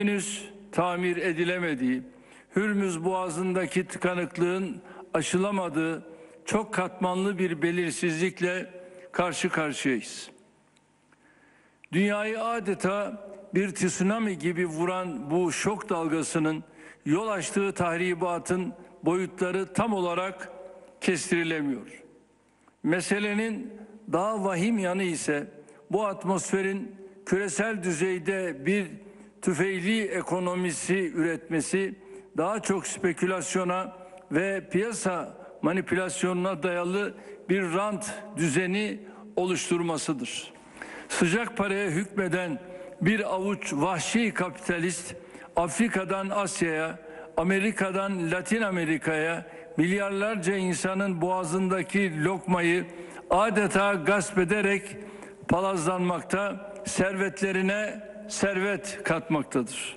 henüz tamir edilemediği, Hürmüz Boğazı'ndaki tıkanıklığın aşılamadığı çok katmanlı bir belirsizlikle karşı karşıyayız. Dünyayı adeta bir tsunami gibi vuran bu şok dalgasının yol açtığı tahribatın boyutları tam olarak kestirilemiyor. Meselenin daha vahim yanı ise bu atmosferin küresel düzeyde bir tüfeğli ekonomisi üretmesi, daha çok spekülasyona ve piyasa manipülasyonuna dayalı bir rant düzeni oluşturmasıdır. Sıcak paraya hükmeden bir avuç vahşi kapitalist Afrika'dan Asya'ya, Amerika'dan Latin Amerika'ya milyarlarca insanın boğazındaki lokmayı adeta gasp ederek palazlanmakta, servetlerine servet katmaktadır.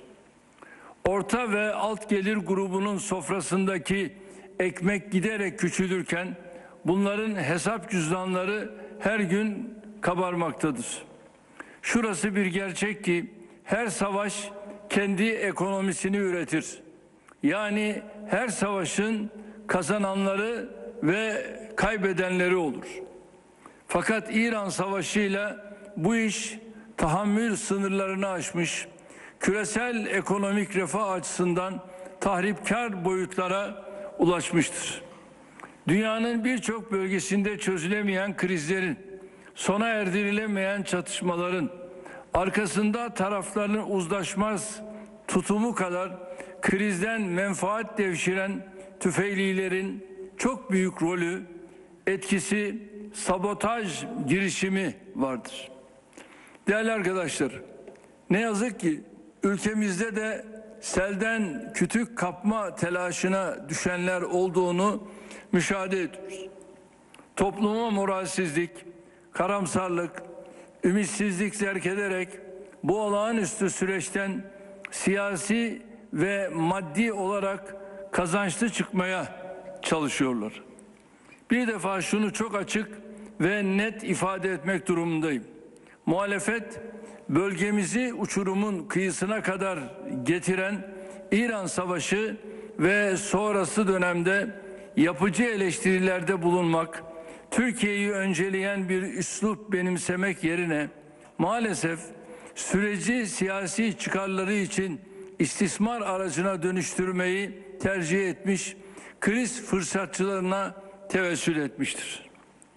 Orta ve alt gelir grubunun sofrasındaki ekmek giderek küçülürken bunların hesap cüzdanları her gün kabarmaktadır. Şurası bir gerçek ki her savaş kendi ekonomisini üretir. Yani her savaşın kazananları ve kaybedenleri olur. Fakat İran Savaşı'yla bu iş tahammül sınırlarını aşmış, küresel ekonomik refah açısından tahripkar boyutlara ulaşmıştır. Dünyanın birçok bölgesinde çözülemeyen krizlerin, sona erdirilemeyen çatışmaların, arkasında tarafların uzlaşmaz tutumu kadar krizden menfaat devşiren tüfeğlilerin çok büyük rolü, etkisi, sabotaj girişimi vardır. Değerli arkadaşlar, ne yazık ki ülkemizde de selden kütük kapma telaşına düşenler olduğunu müşahede ediyoruz. Topluma moralsizlik, karamsarlık, ümitsizlik zerk ederek bu olağanüstü süreçten siyasi ve maddi olarak kazançlı çıkmaya çalışıyorlar. Bir defa şunu çok açık ve net ifade etmek durumundayım. Muhalefet bölgemizi uçurumun kıyısına kadar getiren İran Savaşı ve sonrası dönemde yapıcı eleştirilerde bulunmak, Türkiye'yi önceleyen bir üslup benimsemek yerine maalesef süreci siyasi çıkarları için istismar aracına dönüştürmeyi tercih etmiş, kriz fırsatçılarına tevessül etmiştir.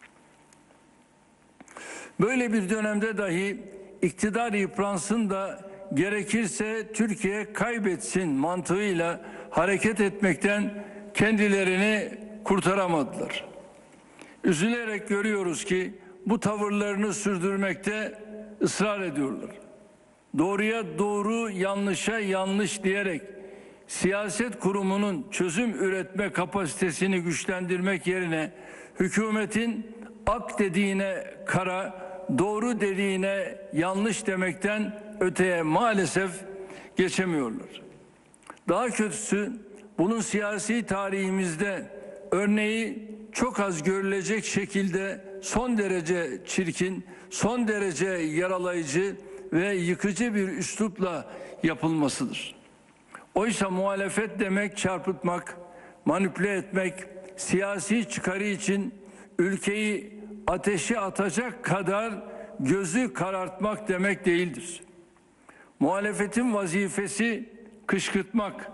Böyle bir dönemde dahi iktidar yıpransın da gerekirse Türkiye kaybetsin mantığıyla hareket etmekten kendilerini kurtaramadılar. Üzülerek görüyoruz ki bu tavırlarını sürdürmekte ısrar ediyorlar. Doğruya doğru, yanlışa yanlış diyerek siyaset kurumunun çözüm üretme kapasitesini güçlendirmek yerine hükümetin ak dediğine kara, doğru dediğine yanlış demekten öteye maalesef geçemiyorlar. Daha kötüsü bunun siyasi tarihimizde örneği çok az görülecek şekilde son derece çirkin, son derece yaralayıcı ve yıkıcı bir üslupla yapılmasıdır. Oysa muhalefet demek çarpıtmak, manipüle etmek, siyasi çıkarı için ülkeyi ateşe atacak kadar gözü karartmak demek değildir. Muhalefetin vazifesi kışkırtmak,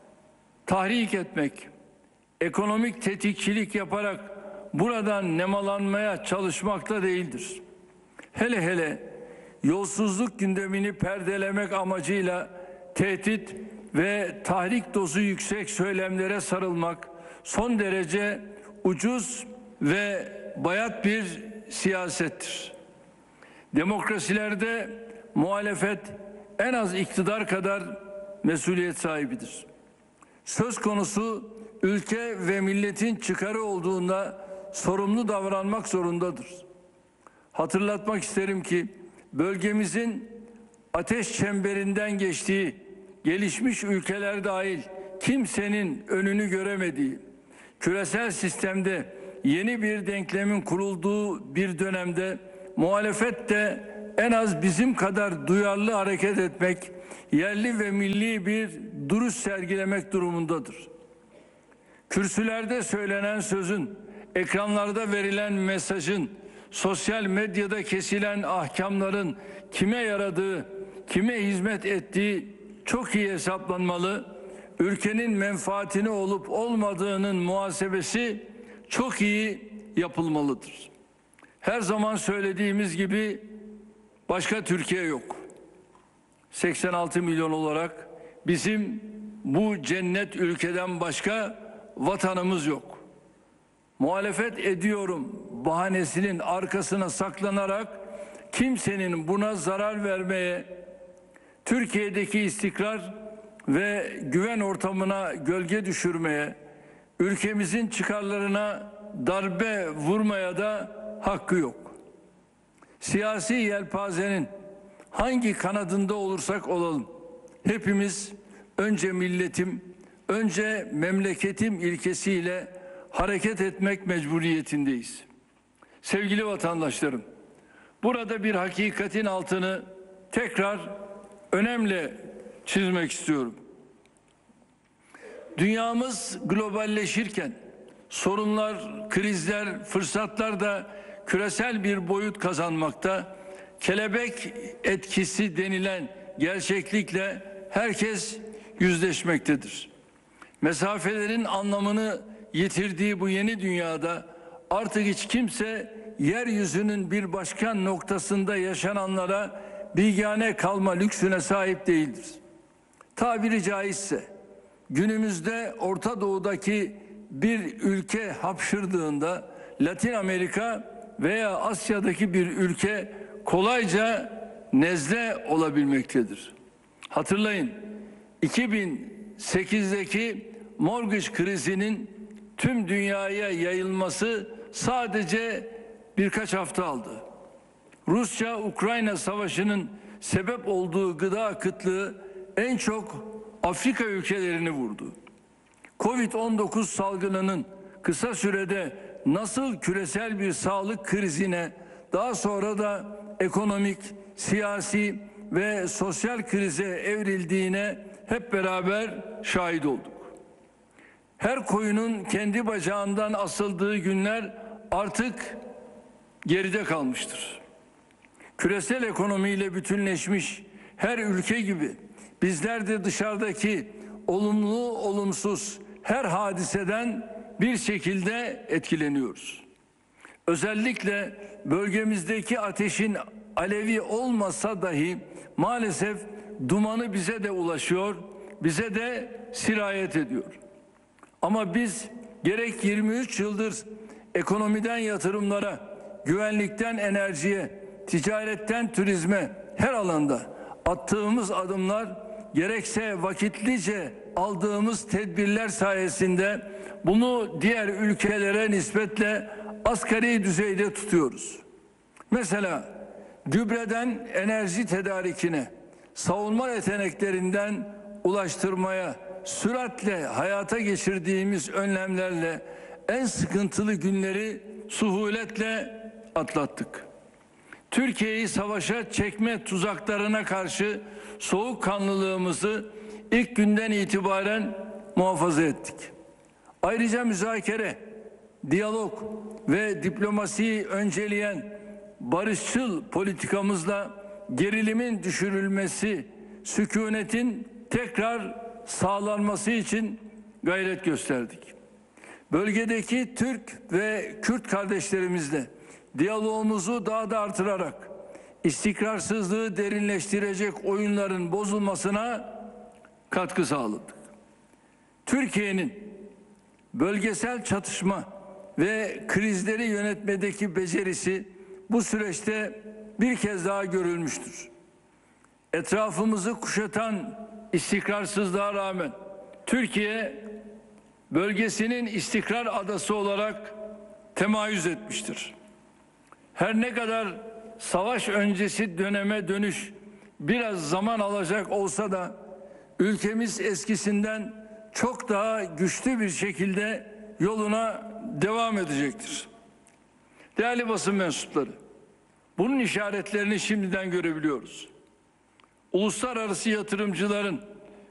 tahrik etmek, ekonomik tetikçilik yaparak buradan nemalanmaya çalışmakta değildir. Hele hele yolsuzluk gündemini perdelemek amacıyla tehdit ve tahrik dozu yüksek söylemlere sarılmak son derece ucuz ve bayat bir siyasettir. Demokrasilerde muhalefet en az iktidar kadar mesuliyet sahibidir. Söz konusu ülke ve milletin çıkarı olduğunda sorumlu davranmak zorundadır. Hatırlatmak isterim ki bölgemizin ateş çemberinden geçtiği, gelişmiş ülkeler dahil kimsenin önünü göremediği, küresel sistemde yeni bir denklemin kurulduğu bir dönemde muhalefet de en az bizim kadar duyarlı hareket etmek, yerli ve milli bir duruş sergilemek durumundadır. Kürsülerde söylenen sözün, ekranlarda verilen mesajın, sosyal medyada kesilen ahkamların kime yaradığı, kime hizmet ettiği çok iyi hesaplanmalı. Ülkenin menfaatine olup olmadığının muhasebesi çok iyi yapılmalıdır. Her zaman söylediğimiz gibi başka Türkiye yok. 86 milyon olarak bizim bu cennet ülkeden başka vatanımız yok. Muhalefet ediyorum bahanesinin arkasına saklanarak kimsenin buna zarar vermeye, Türkiye'deki istikrar ve güven ortamına gölge düşürmeye, ülkemizin çıkarlarına darbe vurmaya da hakkı yok. Siyasi yelpazenin hangi kanadında olursak olalım, hepimiz önce milletim, önce memleketim ilkesiyle hareket etmek mecburiyetindeyiz. Sevgili vatandaşlarım, burada bir hakikatin altını tekrar önemli çizmek istiyorum. Dünyamız globalleşirken sorunlar, krizler, fırsatlar da küresel bir boyut kazanmakta. Kelebek etkisi denilen gerçeklikle herkes yüzleşmektedir. Mesafelerin anlamını yitirdiği bu yeni dünyada artık hiç kimse yeryüzünün bir başka noktasında yaşananlara bigane kalma lüksüne sahip değildir. Tabiri caizse günümüzde Orta Doğu'daki bir ülke hapşırdığında Latin Amerika veya Asya'daki bir ülke kolayca nezle olabilmektedir. Hatırlayın, 2008'deki mortgage krizinin tüm dünyaya yayılması sadece birkaç hafta aldı. Rusya-Ukrayna savaşının sebep olduğu gıda kıtlığı en çok Afrika ülkelerini vurdu. Covid-19 salgınının kısa sürede nasıl küresel bir sağlık krizine, daha sonra da ekonomik, siyasi ve sosyal krize evrildiğine hep beraber şahit olduk. Her koyunun kendi bacağından asıldığı günler artık geride kalmıştır. Küresel ekonomiyle bütünleşmiş her ülke gibi bizler de dışarıdaki olumlu olumsuz her hadiseden bir şekilde etkileniyoruz. Özellikle bölgemizdeki ateşin alevi olmasa dahi maalesef dumanı bize de ulaşıyor, bize de sirayet ediyor. Ama biz gerek 23 yıldır ekonomiden yatırımlara, güvenlikten enerjiye, ticaretten turizme her alanda attığımız adımlar, gerekse vakitlice aldığımız tedbirler sayesinde bunu diğer ülkelere nispetle asgari düzeyde tutuyoruz. Mesela gübreden enerji tedarikine, savunma yeteneklerinden ulaştırmaya süratle hayata geçirdiğimiz önlemlerle en sıkıntılı günleri suhuletle atlattık. Türkiye'yi savaşa çekme tuzaklarına karşı soğukkanlılığımızı ilk günden itibaren muhafaza ettik. Ayrıca müzakere, diyalog ve diplomasiyi önceleyen barışçıl politikamızla gerilimin düşürülmesi, sükunetin tekrar sağlanması için gayret gösterdik. Bölgedeki Türk ve Kürt kardeşlerimizle diyalogumuzu daha da artırarak istikrarsızlığı derinleştirecek oyunların bozulmasına katkı sağladık. Türkiye'nin bölgesel çatışma ve krizleri yönetmedeki becerisi bu süreçte bir kez daha görülmüştür. Etrafımızı kuşatan istikrarsızlığa rağmen Türkiye bölgesinin istikrar adası olarak temayüz etmiştir. Her ne kadar savaş öncesi döneme dönüş biraz zaman alacak olsa da ülkemiz eskisinden çok daha güçlü bir şekilde yoluna devam edecektir. Değerli basın mensupları, Bunun işaretlerini şimdiden görebiliyoruz. Uluslararası yatırımcıların